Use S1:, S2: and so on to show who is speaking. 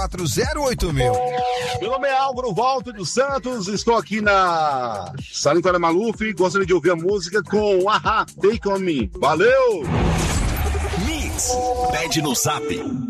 S1: 3408 mil.
S2: Meu nome é Álvaro Volto dos Santos, estou aqui na Sala Antônio Maluf, gostaria de ouvir a música com Ahá, Take On Me. Valeu!
S3: Mix, pede no Zap